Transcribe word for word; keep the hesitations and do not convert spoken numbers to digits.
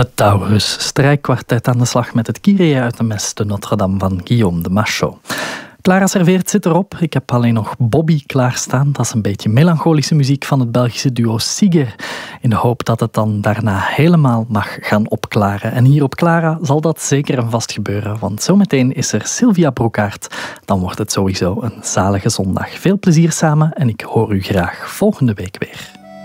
Het Taurus strijkkwartet aan de slag met het Kyrie uit de Messe de Notre-Dame van Guillaume de Machaut. Clara serveert zit erop. Ik heb alleen nog Bobby klaarstaan. Dat is een beetje melancholische muziek van het Belgische duo Siger. In de hoop dat het dan daarna helemaal mag gaan opklaren. En hier op Clara zal dat zeker en vast gebeuren. Want zometeen is er Sylvia Broekaert. Dan wordt het sowieso een zalige zondag. Veel plezier samen en ik hoor u graag volgende week weer.